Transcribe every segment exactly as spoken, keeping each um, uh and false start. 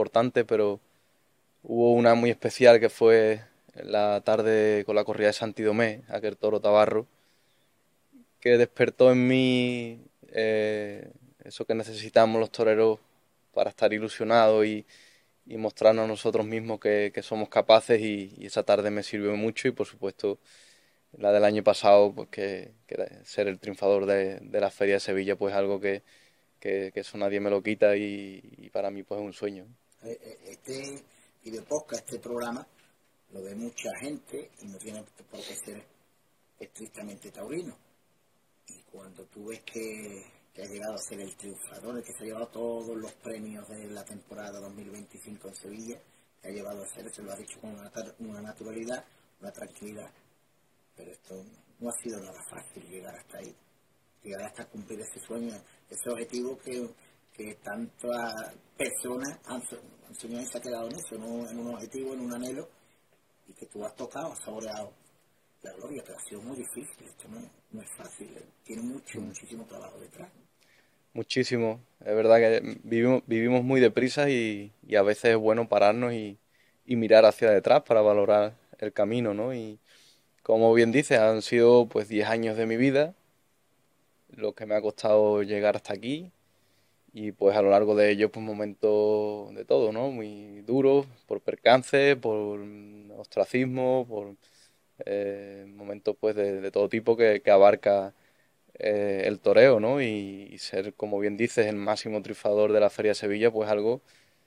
importantes, pero hubo una muy especial que fue la tarde con la corrida de Santidomé, aquel toro tabarro, que despertó en mí eh, eso que necesitamos los toreros para estar ilusionados y, y mostrarnos a nosotros mismos que, que somos capaces y, y esa tarde me sirvió mucho y por supuesto la del año pasado, pues que, que era ser el triunfador de, de la Feria de Sevilla, pues algo que, que, que eso nadie me lo quita y, y para mí pues es un sueño. Eh, eh, Este videopodcast, este programa, lo ve mucha gente y no tiene por qué ser estrictamente taurino. Y cuando tú ves que, que ha llegado a ser el triunfador, el que se ha llevado todos los premios de la temporada dos mil veinticinco en Sevilla, que ha llevado a ser, se lo ha dicho con una, una naturalidad, una tranquilidad. Pero esto no ha sido nada fácil llegar hasta ahí, llegar hasta cumplir ese sueño, ese objetivo que, que tantas personas han, han soñado y se ha quedado en eso, ¿no? En un objetivo, en un anhelo, y que tú has tocado, has saboreado la gloria, pero ha sido muy difícil, esto no, no es fácil, tiene mucho, muchísimo trabajo detrás. Muchísimo, es verdad que vivimos, vivimos muy deprisa y, y a veces es bueno pararnos y, y mirar hacia detrás para valorar el camino, ¿no? Y como bien dices, han sido pues diez años de mi vida, lo que me ha costado llegar hasta aquí y pues a lo largo de ellos pues momentos de todo, ¿no? Muy duros, por percances, por ostracismo, por eh, momentos pues de, de todo tipo que, que abarca eh, el toreo, ¿no? Y, y ser, como bien dices, el máximo triunfador de la Feria de Sevilla, pues algo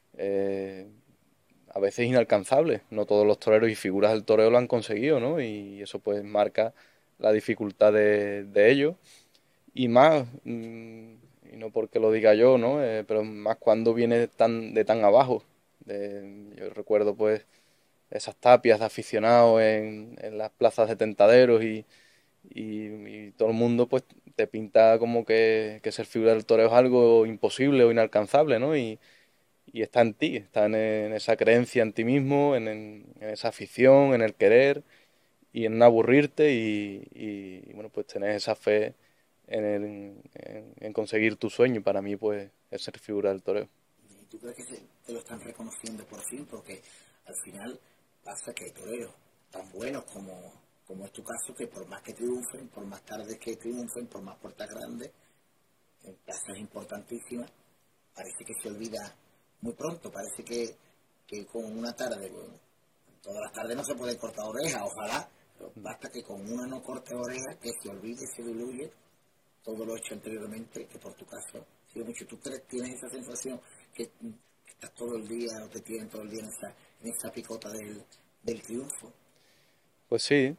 eh, a veces inalcanzable. No todos los toreros y figuras del toreo lo han conseguido, ¿no? Y eso pues marca la dificultad de, de ello. Y más, mmm, y no porque lo diga yo, ¿no? Eh, pero más cuando viene tan, de tan abajo. De, yo recuerdo pues esas tapias de aficionados en, en las plazas de tentaderos y, y, y todo el mundo pues te pinta como que, que ser figura del toreo es algo imposible o inalcanzable, ¿no? Y, y está en ti, está en, en esa creencia en ti mismo, en, en, en esa afición, en el querer y en no aburrirte y, y, bueno, pues tener esa fe en, el, en, en conseguir tu sueño. Para mí pues es ser figura del toreo. ¿Y tú crees que se, te lo están reconociendo por fin? Porque al final pasa que hay toreros tan buenos como, como es tu caso, que por más que triunfen, por más tarde que triunfen, por más puertas grandes, en plazas importantísimas, parece que se olvida muy pronto, parece que, que con una tarde, bueno, todas las tardes no se pueden cortar orejas, ojalá, pero basta que con una no corte orejas, que se olvide, se diluye todo lo hecho anteriormente, que por tu caso ha sido mucho. ¿Tú tienes esa sensación que, que estás todo el día, o te tienen todo el día en esa, en esa picota del, del triunfo? Pues sí,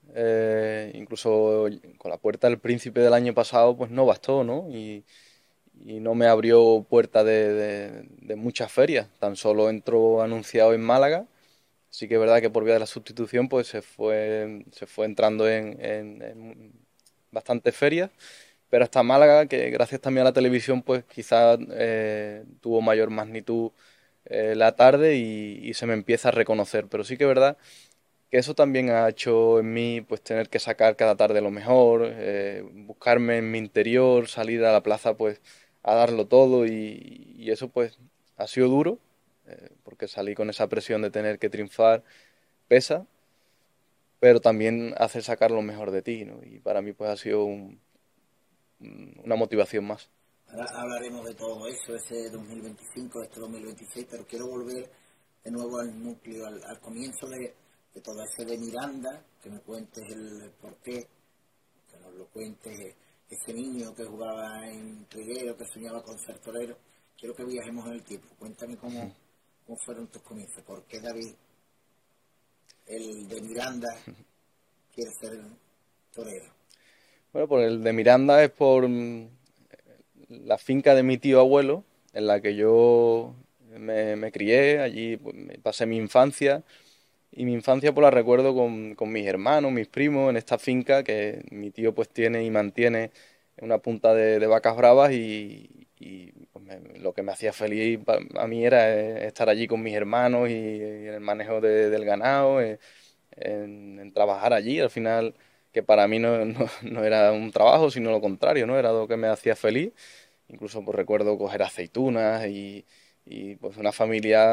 eh, incluso con la Puerta del Príncipe del año pasado pues no bastó, ¿no? Y, y no me abrió puerta de, de, de muchas ferias, tan solo entró anunciado en Málaga. Sí que es verdad que por vía de la sustitución pues se fue, se fue entrando en, en, en bastantes ferias, pero hasta Málaga, que gracias también a la televisión pues quizás eh, tuvo mayor magnitud eh, la tarde y, y se me empieza a reconocer. Pero sí que es verdad que eso también ha hecho en mí pues tener que sacar cada tarde lo mejor, eh, buscarme en mi interior, salir a la plaza pues a darlo todo y, y eso pues ha sido duro, eh, porque salí con esa presión de tener que triunfar, pesa, pero también hace sacar lo mejor de ti, ¿no? Y para mí pues ha sido un- una motivación más. Ahora hablaremos de todo eso, ese dos mil veinticinco, este dos mil veintiséis, pero quiero volver de nuevo al núcleo, al, al comienzo de, de todo ese de Miranda, que me cuentes el, el porqué, que nos lo cuentes, ese niño que jugaba en Triguero, que soñaba con ser torero. Quiero que viajemos en el tiempo. Cuéntame cómo, cómo fueron tus comienzos, por qué David, el de Miranda, quiere ser torero. Bueno, por el de Miranda es por mm, la finca de mi tío abuelo, en la que yo me, me crié, allí pues, me pasé mi infancia. Y mi infancia pues la recuerdo con, con mis hermanos, mis primos, en esta finca que mi tío pues tiene y mantiene una punta de, de vacas bravas y, y, pues, me- lo que me hacía feliz pa- a mí era eh, estar allí con mis hermanos y, y en el manejo de- del ganado, eh, en, en trabajar allí, al final que para mí no, no, no era un trabajo, sino lo contrario, ¿no? Era lo que me hacía feliz. Incluso pues recuerdo coger aceitunas y, y pues una familia